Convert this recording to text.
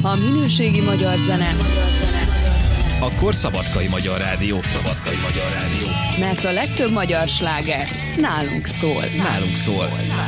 A minőségi magyar zene, akkor Szabadkai Magyar Rádió. mert a legtöbb magyar sláger nálunk szól.